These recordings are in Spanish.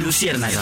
Luciérnaga.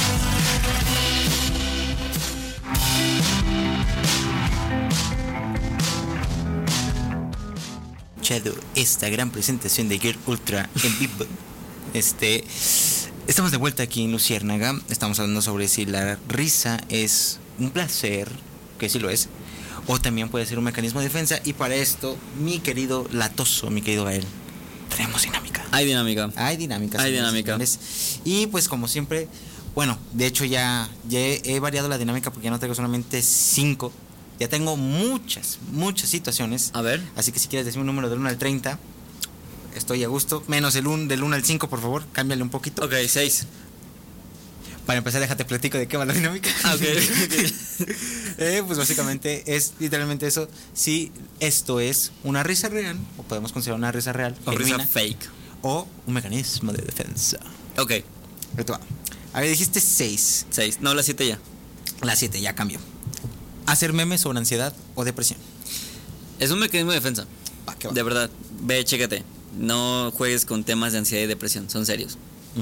Esta gran presentación de Girl Ultra en vivo. Estamos de vuelta aquí en Luciérnaga. Estamos hablando sobre si la risa es un placer, que sí lo es, o también puede ser un mecanismo de defensa. Y para esto, mi querido Latoso, mi querido Gael, tenemos dinámica. Hay dinámica. Hay dinámica. Hay dinámica. Y pues como siempre, bueno, de hecho ya he variado la dinámica porque ya no traigo solamente 5. Ya tengo muchas situaciones. A ver. Así que si quieres decir un número del 1 al 30, estoy a gusto. Menos del 1 al 5, por favor, cámbiale un poquito. Ok, 6. Para empezar, déjate platico de qué va la dinámica. Okay. Pues básicamente es literalmente eso. Si esto es una risa real, o podemos considerar una risa real, o risa fake, o un mecanismo de defensa. Ok. A ver, dijiste 6. 6, no, la 7 ya. La 7 ya cambió. Hacer memes sobre ansiedad o depresión. Es un mecanismo de defensa. Va. De verdad, ve, chécate. No juegues con temas de ansiedad y depresión, son serios.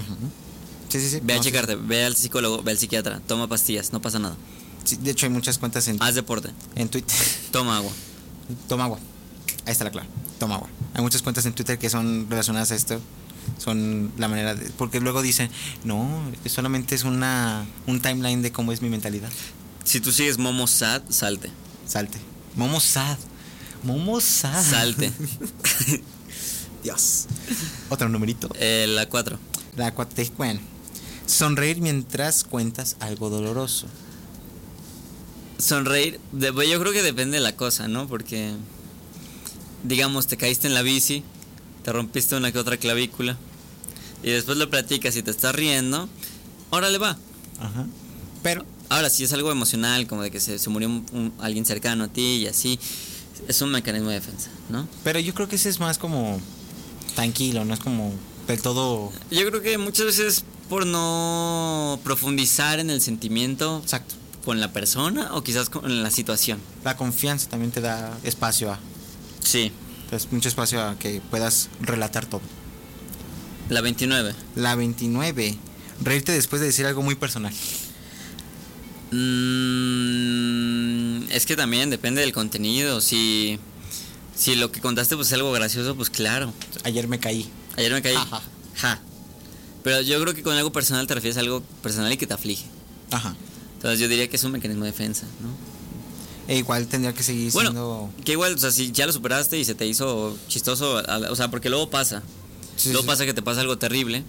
Sí. Ve a checarte, ve al psicólogo, ve al psiquiatra, toma pastillas, no pasa nada. Sí, de hecho hay muchas cuentas en... Haz deporte. En Twitter. Toma agua. Toma agua. Ahí está la clave. Toma agua. Hay muchas cuentas en Twitter que son relacionadas a esto. Son la manera de... Porque luego dicen, no, solamente es un timeline de cómo es mi mentalidad. Si tú sigues Momo Sad, salte. Momo Sad. Salte. Dios. Otro numerito. La 4. La 4. Bueno. Sonreír mientras cuentas algo doloroso. Sonreír, yo creo que depende de la cosa, ¿no? Porque, digamos, te caíste en la bici, te rompiste una que otra clavícula, y después lo platicas y te estás riendo, órale va. Ajá. Pero ahora, si es algo emocional, como de que se murió alguien cercano a ti y así, es un mecanismo de defensa, ¿no? Pero yo creo que ese es más como tranquilo, no es como del todo... Yo creo que muchas veces por no profundizar en el sentimiento. Exacto. Con la persona o quizás con la situación. La confianza también te da espacio a... Sí. Pues mucho espacio a que puedas relatar todo. La 29. La 29. Reírte después de decir algo muy personal. Es que también depende del contenido. Si lo que contaste pues es algo gracioso, pues claro. Ayer me caí. Ja. Pero yo creo que con algo personal te refieres a algo personal y que te aflige. Ajá. Entonces yo diría que es un mecanismo de defensa, ¿no? E igual tendría que seguir siendo... Que igual, o sea, si ya lo superaste y se te hizo chistoso, o sea, porque luego pasa. Pasa que te pasa algo terrible.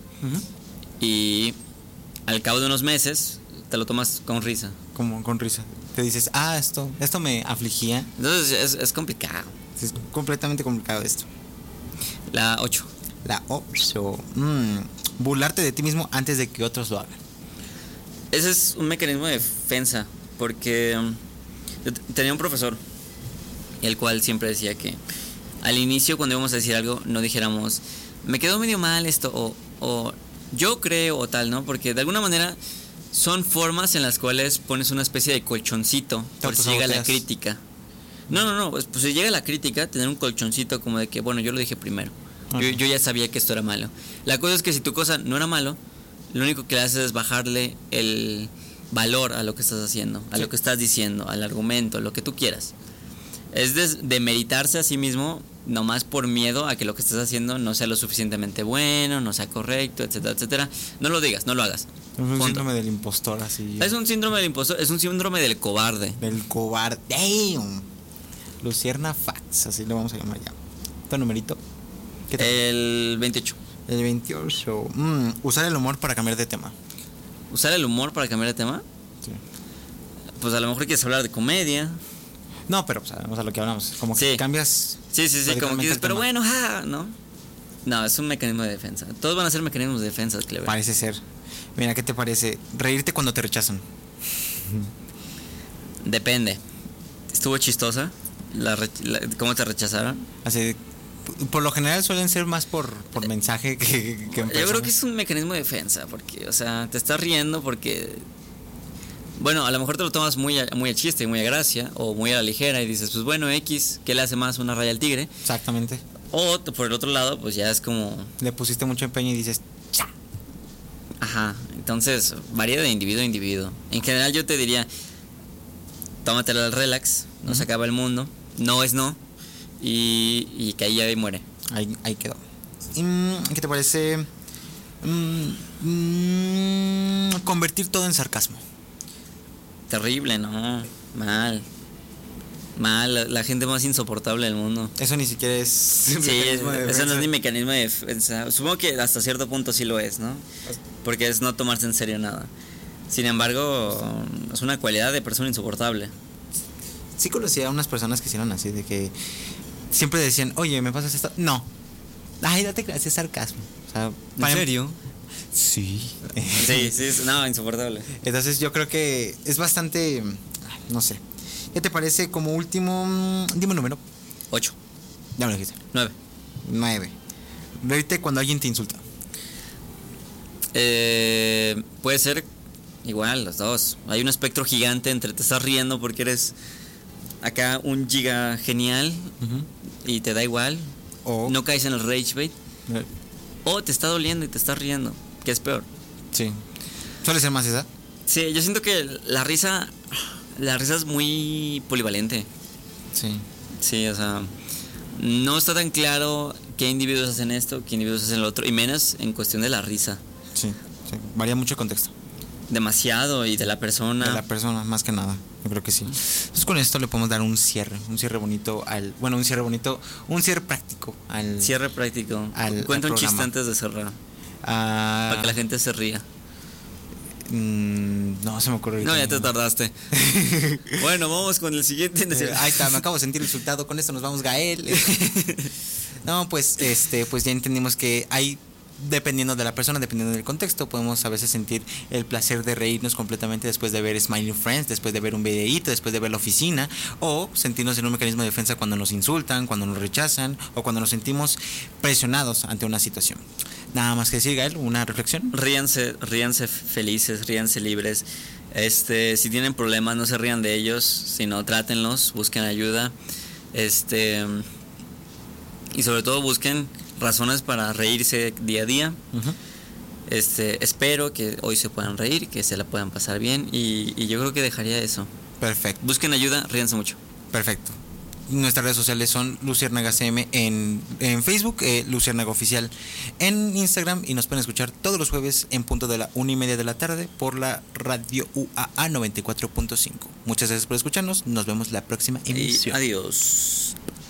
Y al cabo de unos meses te lo tomas con risa. Como con risa. Te dices, esto me afligía. Entonces es complicado. Es completamente complicado esto. La 8. La 8. Burlarte de ti mismo antes de que otros lo hagan. Ese es un mecanismo de defensa, porque yo tenía un profesor, el cual siempre decía que al inicio, cuando íbamos a decir algo, no dijéramos, me quedó medio mal esto, o yo creo, o tal, ¿no? Porque de alguna manera son formas en las cuales pones una especie de colchoncito por si llega la crítica. No, pues si llega la crítica, tener un colchoncito como de que, bueno, yo lo dije primero. Okay. Yo ya sabía que esto era malo. La cosa es que si tu cosa no era malo, lo único que le haces es bajarle el valor a lo que estás haciendo, a lo que estás diciendo, al argumento, lo que tú quieras. Es demeritarse a sí mismo nomás por miedo a que lo que estás haciendo no sea lo suficientemente bueno, no sea correcto, etcétera, etcétera. No lo digas, no lo hagas. Es un síndrome del impostor, así. Es un síndrome del impostor, es un síndrome del cobarde. Del cobarde. Damn. Lucierna Facts, así lo vamos a llamar ya. ¿Tu numerito? ¿Qué tal? El 28. El 28. Usar el humor para cambiar de tema. ¿Usar el humor para cambiar de tema? Sí. Pues a lo mejor quieres hablar de comedia. No, pero sabemos a lo que hablamos. Como que cambias. Sí, como que dices, pero bueno, ¿no? No, es un mecanismo de defensa. Todos van a ser mecanismos de defensa, Clever. Parece ser. Mira, ¿qué te parece? Reírte cuando te rechazan. Depende. ¿Estuvo chistosa? ¿Cómo te rechazaron? Así, por lo general suelen ser más por mensaje que en persona. Yo creo que es un mecanismo de defensa, porque, o sea, te estás riendo porque... Bueno, a lo mejor te lo tomas muy a chiste, muy a gracia, o muy a la ligera, y dices, pues bueno, X, ¿qué le hace más una raya al tigre? Exactamente. O por el otro lado, pues ya es como... Le pusiste mucho empeño y dices, ¡cha! Ajá, entonces varía de individuo a individuo. En general yo te diría, tómatelo al relax, no se acaba el mundo, no es no, y que ahí ya muere. Ahí quedó. ¿Qué te parece convertir todo en sarcasmo? Terrible, ¿no? Mal. La gente más insoportable del mundo. Eso ni siquiera es... Sí, eso no es ni mecanismo de defensa. Supongo que hasta cierto punto sí lo es, ¿no? Porque es no tomarse en serio nada. Sin embargo, es una cualidad de persona insoportable. Sí conocí a unas personas que hicieron así, de que siempre decían, oye, ¿me pasas esto? No. Ay, date clase, es sarcasmo. O sea, ¿En serio? Sí. Sí, no, insoportable. Entonces yo creo que es bastante, no sé. ¿Qué te parece como último? Dime un número. 8. Ya me lo dijiste. 9. 9. Vete cuando alguien te insulta. Puede ser igual, los dos. Hay un espectro gigante entre te estás riendo porque eres acá un giga genial y te da igual. O no caes en el rage bait. O te está doliendo y te estás riendo, que es peor. Sí. ¿Suele ser más esa? Sí, yo siento que la risa es muy polivalente. Sí. Sí, o sea, no está tan claro qué individuos hacen esto, qué individuos hacen lo otro, y menos en cuestión de la risa. Sí. Varía mucho el contexto. Demasiado, y de la persona. De la persona, más que nada. Yo creo que sí. Entonces con esto le podemos dar un cierre bonito al... Bueno, un cierre práctico al... Cierre práctico. Cuenta un chiste antes de cerrar. Para que la gente se ría. No se me ocurrió. No, ya te tardaste. Bueno, vamos con el siguiente. Ahí está, me acabo de sentir insultado. Con esto nos vamos, Gael. No, pues ya entendimos que hay, dependiendo de la persona, dependiendo del contexto, podemos a veces sentir el placer de reírnos completamente después de ver Smiling Friends, después de ver un videíto, después de ver La Oficina, o sentirnos en un mecanismo de defensa cuando nos insultan, cuando nos rechazan, o cuando nos sentimos presionados ante una situación. Nada más que decir, Gael, una reflexión. Ríanse felices, ríanse libres. Si tienen problemas, no se rían de ellos, sino trátenlos, busquen ayuda. Y sobre todo busquen razones para reírse día a día. Espero que hoy se puedan reír, que se la puedan pasar bien, y yo creo que dejaría eso. Perfecto. Busquen ayuda, ríanse mucho. Perfecto. Nuestras redes sociales son Luciérnaga CM en Facebook, Luciérnaga Oficial en Instagram, y nos pueden escuchar todos los jueves en punto de la 1:30 de la tarde por la radio UAA 94.5. Muchas gracias por escucharnos, nos vemos la próxima emisión. Adiós.